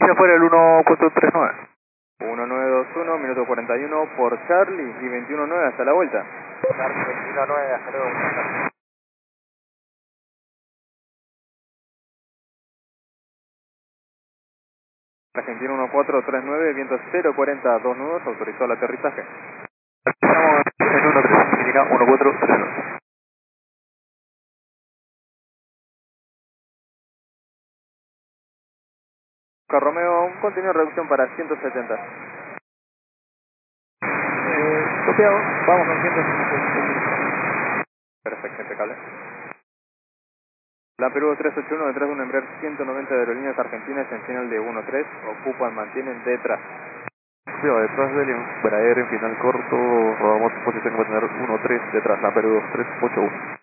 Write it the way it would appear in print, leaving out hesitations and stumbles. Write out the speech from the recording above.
Ya fuera el 1439. 1921, minuto 41 por Charlie y 21.9 hasta la vuelta. Charlie 21.9, hasta luego. Argentina 1439, viento 040, 2 nudos, autorizó el aterrizaje. Estamos en 13, Argentina 1439. Romeo, continúa reducción para 170. Copiado, vamos con 170. Perfecto, impecable. La Perú 381 detrás de un Embraer 190 de Aerolíneas Argentinas en final de 1-3, ocupan, mantienen detrás. Copiado, detrás del Embraer en final corto, rodamos posición que va a tener 1-3 detrás, la Perú 2381.